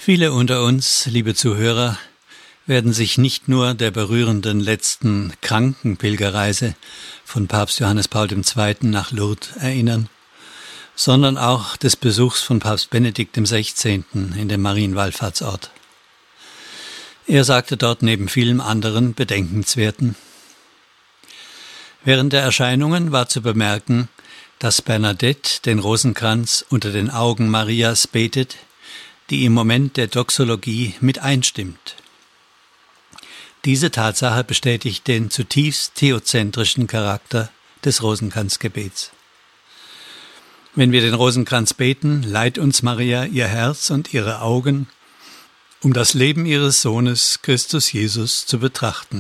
Viele unter uns, liebe Zuhörer, werden sich nicht nur der berührenden letzten Krankenpilgerreise von Papst Johannes Paul II. Nach Lourdes erinnern, sondern auch des Besuchs von Papst Benedikt XVI. In dem Marienwallfahrtsort. Er sagte dort neben vielem anderen Bedenkenswerten: Während der Erscheinungen war zu bemerken, dass Bernadette den Rosenkranz unter den Augen Marias betet, die im Moment der Doxologie mit einstimmt. Diese Tatsache bestätigt den zutiefst theozentrischen Charakter des Rosenkranzgebets. Wenn wir den Rosenkranz beten, leiht uns Maria ihr Herz und ihre Augen, um das Leben ihres Sohnes Christus Jesus zu betrachten.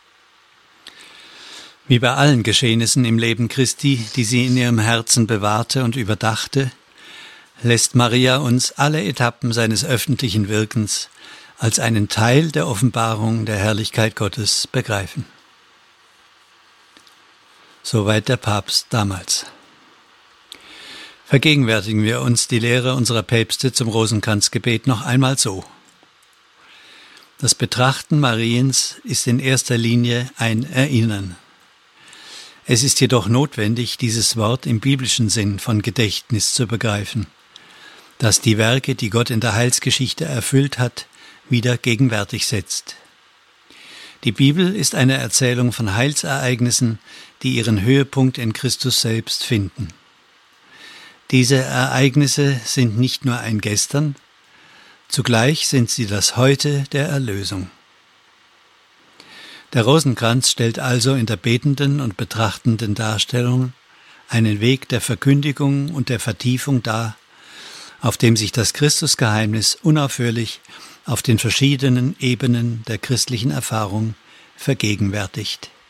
Wie bei allen Geschehnissen im Leben Christi, die sie in ihrem Herzen bewahrte und überdachte, lässt Maria uns alle Etappen seines öffentlichen Wirkens als einen Teil der Offenbarung der Herrlichkeit Gottes begreifen. Soweit der Papst damals. Vergegenwärtigen wir uns die Lehre unserer Päpste zum Rosenkranzgebet noch einmal so: Das Betrachten Mariens ist in erster Linie ein Erinnern. Es ist jedoch notwendig, dieses Wort im biblischen Sinn von Gedächtnis zu begreifen, das die Werke, die Gott in der Heilsgeschichte erfüllt hat, wieder gegenwärtig setzt. Die Bibel ist eine Erzählung von Heilsereignissen, die ihren Höhepunkt in Christus selbst finden. Diese Ereignisse sind nicht nur ein Gestern, zugleich sind sie das Heute der Erlösung. Der Rosenkranz stellt also in der betenden und betrachtenden Darstellung einen Weg der Verkündigung und der Vertiefung dar, auf dem sich das Christusgeheimnis unaufhörlich auf den verschiedenen Ebenen der christlichen Erfahrung vergegenwärtigt.